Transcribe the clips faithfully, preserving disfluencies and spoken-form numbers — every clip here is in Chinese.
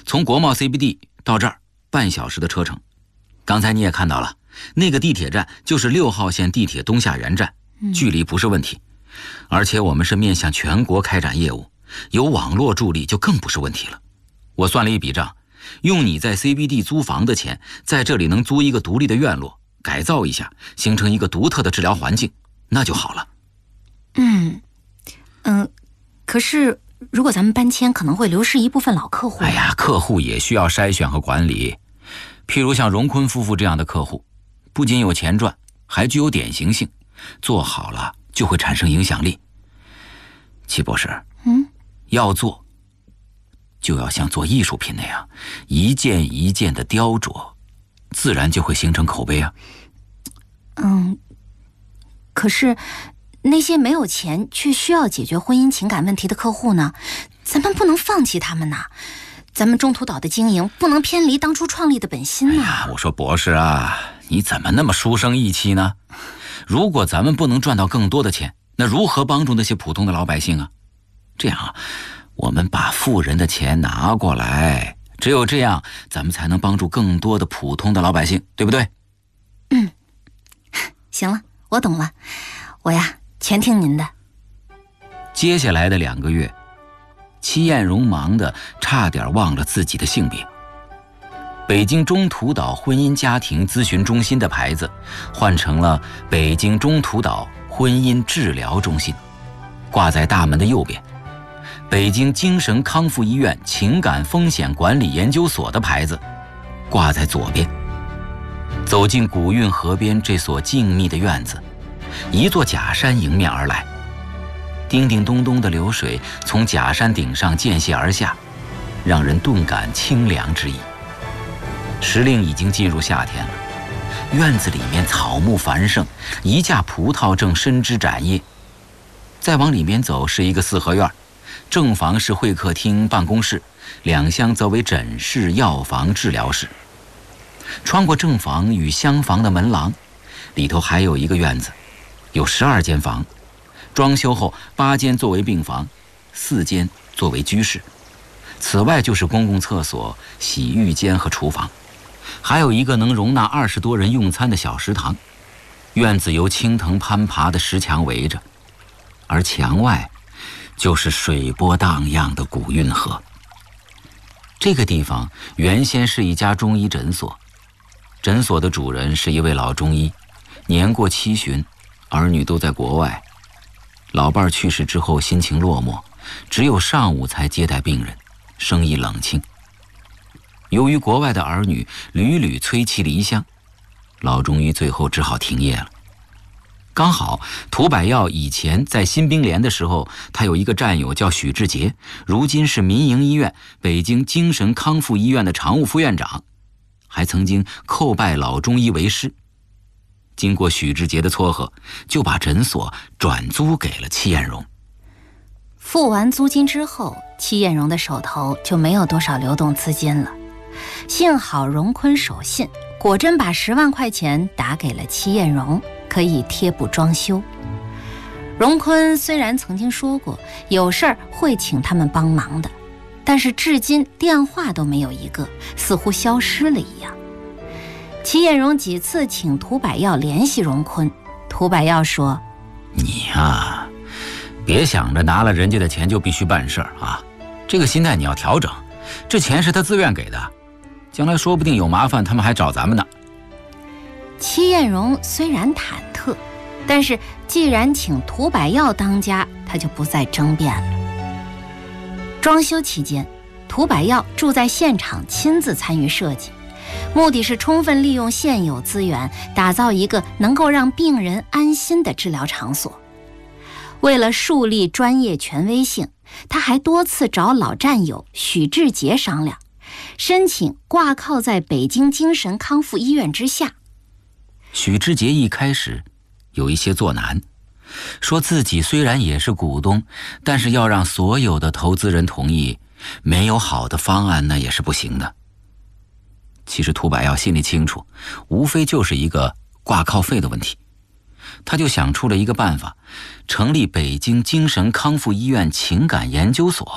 从国贸 C B D 到这儿半小时的车程。刚才你也看到了，那个地铁站就是六号线地铁东下园站，距离不是问题。而且我们是面向全国开展业务，有网络助力就更不是问题了。我算了一笔账，用你在 C B D 租房的钱，在这里能租一个独立的院落，改造一下，形成一个独特的治疗环境，那就好了。 嗯嗯，可是如果咱们搬迁，可能会流失一部分老客户。 哎呀，客户也需要筛选和管理。譬如像荣坤夫妇这样的客户，不仅有钱赚，还具有典型性，做好了就会产生影响力。齐博士， 嗯， 要做就要像做艺术品那样，一件一件的雕琢，自然就会形成口碑啊。 嗯，可是那些没有钱却需要解决婚姻情感问题的客户呢？咱们不能放弃他们呐！咱们中途岛的经营不能偏离当初创立的本心呐。 哎呀，我说博士啊，你怎么那么书生意气呢？如果咱们不能赚到更多的钱，那如何帮助那些普通的老百姓啊？这样啊，我们把富人的钱拿过来，只有这样，咱们才能帮助更多的普通的老百姓，对不对？ 嗯，行了，我懂了，我呀，全听您的。 接下来的两个月，戚艳荣忙得差点忘了自己的性别。北京中途岛婚姻家庭咨询中心的牌子换成了北京中途岛婚姻治疗中心，挂在大门的右边。北京精神康复医院情感风险管理研究所的牌子挂在左边。走进古运河边这所静谧的院子，一座假山迎面而来，叮叮咚咚的流水从假山顶上溅泻而下，让人顿感清凉之意。时令已经进入夏天了，院子里面草木繁盛，一架葡萄正伸枝展叶。再往里面走是一个四合院，正房是会客厅、办公室，两厢则为诊室、药房、治疗室。穿过正房与厢房的门廊，里头还有一个院子，有十二间房，装修后八间作为病房，四间作为居室。此外就是公共厕所、洗浴间和厨房，还有一个能容纳二十多人用餐的小食堂。院子由青藤攀爬的石墙围着，而墙外就是水波荡漾的古运河。这个地方原先是一家中医诊所，诊所的主人是一位老中医，年过七旬，儿女都在国外。老伴儿去世之后心情落寞，只有上午才接待病人，生意冷清。由于国外的儿女屡屡催其离乡，老中医最后只好停业了。刚好涂百耀以前在新兵连的时候，他有一个战友叫许志杰，如今是民营医院北京精神康复医院的常务副院长，还曾经叩拜老中医为师。经过许志杰的撮合，就把诊所转租给了戚艳荣。 付完租金之后，戚艳荣的手头就没有多少流动资金了。幸好荣坤守信，果真把十万块钱打给了戚艳荣，可以贴补装修。荣坤虽然曾经说过有事儿会请他们帮忙的，但是至今电话都没有一个，似乎消失了一样。戚艳荣几次请涂百耀联系荣坤，涂百耀说：“ 你呀，别想着拿了人家的钱就必须办事儿啊，这个心态你要调整。这钱是他自愿给的，将来说不定有麻烦，他们还找咱们呢。” 戚艳荣虽然忐忑，但是既然请涂百耀当家，他就不再争辩了。装修期间，涂百耀住在现场，亲自参与设计，目的是充分利用现有资源，打造一个能够让病人安心的治疗场所。为了树立专业权威性，他还多次找老战友许志杰商量，申请挂靠在北京精神康复医院之下。 许志杰一开始有一些作难，说自己虽然也是股东，但是要让所有的投资人同意，没有好的方案那也是不行的。其实涂百耀心里清楚，无非就是一个挂靠费的问题。他就想出了一个办法，成立北京精神康复医院情感研究所，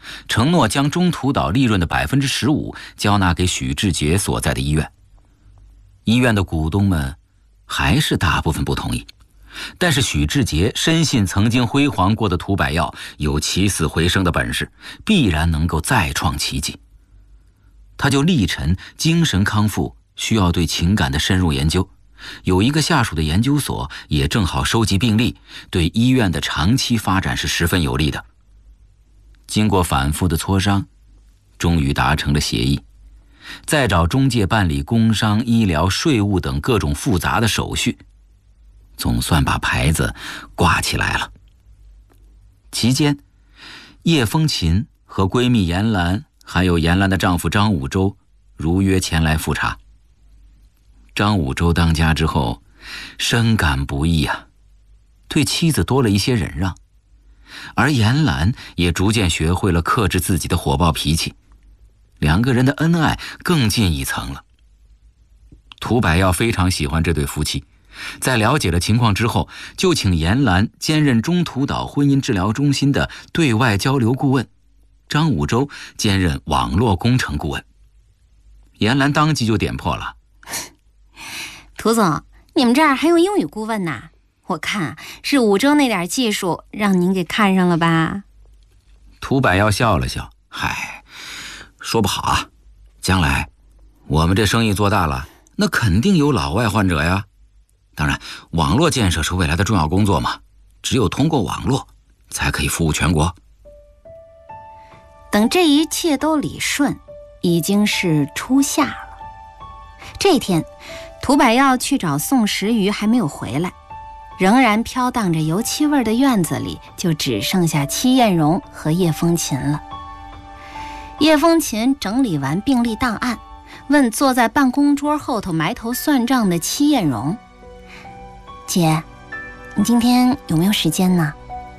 承诺将中途岛利润的百分之十五交纳给许志杰所在的医院。医院的股东们还是大部分不同意，但是许志杰深信曾经辉煌过的涂百耀有起死回生的本事，必然能够再创奇迹。他就力陈精神康复需要对情感的深入研究，有一个下属的研究所也正好收集病例，对医院的长期发展是十分有利的。经过反复的磋商，终于达成了协议，再找中介办理工商、医疗、税务等各种复杂的手续，总算把牌子挂起来了。期间，叶风琴和闺蜜严兰还有严兰的丈夫张武周如约前来复查。张武周当家之后深感不易啊，对妻子多了一些忍让，而严兰也逐渐学会了克制自己的火爆脾气，两个人的恩爱更进一层了。涂百耀非常喜欢这对夫妻，在了解了情况之后，就请严兰兼任中途岛婚姻治疗中心的对外交流顾问，张武周兼任网络工程顾问。严兰当即就点破了： 涂总，你们这儿还有英语顾问呢？我看是武周那点技术让您给看上了吧？ 涂百耀笑了笑：嗨，说不好啊，将来我们这生意做大了，那肯定有老外患者呀。当然，网络建设是未来的重要工作嘛，只有通过网络才可以服务全国。 等这一切都理顺，已经是初夏了。这天，涂百耀去找宋时瑜还没有回来，仍然飘荡着油漆味的院子里就只剩下戚艳荣和叶风琴了。叶风琴整理完病历档案，问坐在办公桌后头埋头算账的戚艳荣：姐，你今天有没有时间呢？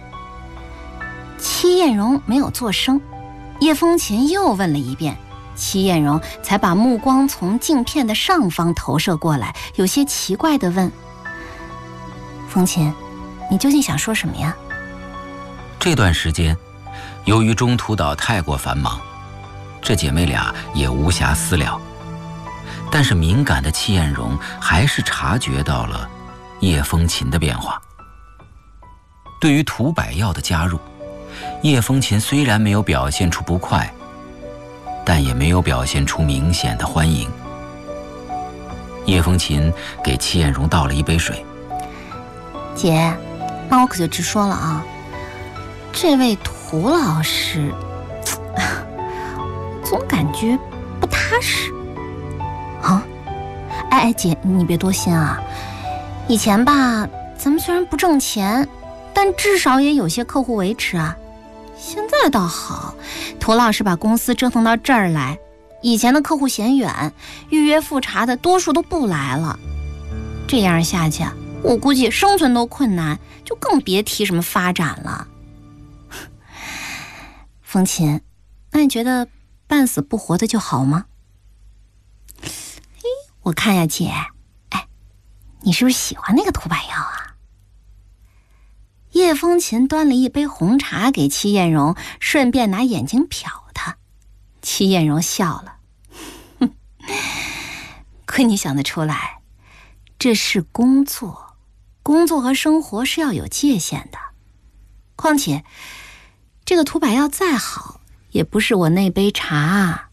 戚艳荣没有作声，叶风琴又问了一遍，戚艳荣才把目光从镜片的上方投射过来，有些奇怪地问：风琴，你究竟想说什么呀？ 这段时间，由于中途岛太过繁忙，这姐妹俩也无暇私聊。但是敏感的戚艳荣还是察觉到了叶风琴的变化。对于涂百耀的加入，叶风琴虽然没有表现出不快，但也没有表现出明显的欢迎。叶风琴给戚艳荣倒了一杯水： 姐，那我可就直说了啊，这位涂老师总感觉不踏实啊。哎哎，姐你别多心啊，以前吧咱们虽然不挣钱，但至少也有些客户维持啊。现在倒好，涂老师把公司折腾到这儿来，以前的客户嫌远，预约复查的多数都不来了。这样下去，我估计生存都困难，就更别提什么发展了。风琴，那你觉得半死不活的就好吗？我看呀，姐，哎，你是不是喜欢那个涂百耀啊？叶风琴端了一杯红茶给戚艳荣，顺便拿眼睛瞟她。戚艳荣笑了，哼，亏你想得出来，这是工作，工作和生活是要有界限的。况且，这个涂百耀再好，也不是我那杯茶。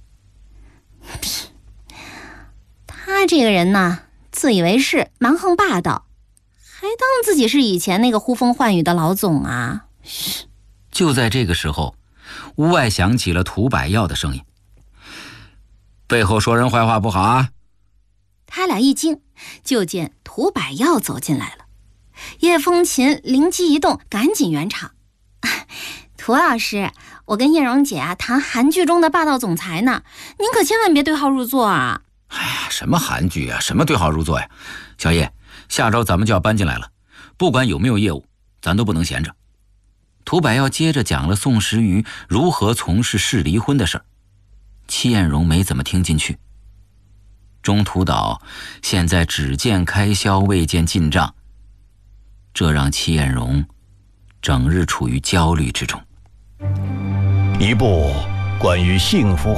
他这个人呢，自以为是，蛮横霸道，还当自己是以前那个呼风唤雨的老总啊。 就在这个时候，屋外响起了涂百耀的声音：背后说人坏话不好啊。 他俩一惊，就见涂百耀走进来了。叶风琴灵机一动，赶紧圆场：涂老师，我跟艳荣姐啊谈韩剧中的霸道总裁呢，您可千万别对号入座啊。 哎呀，什么韩剧啊，什么对号入座呀！小叶，下周咱们就要搬进来了，不管有没有业务，咱都不能闲着。涂百耀接着讲了宋时瑜如何从事事离婚的事儿，戚艳荣没怎么听进去。中途岛现在只见开销未见进账，这让戚艳荣整日处于焦虑之中。 一部关于幸福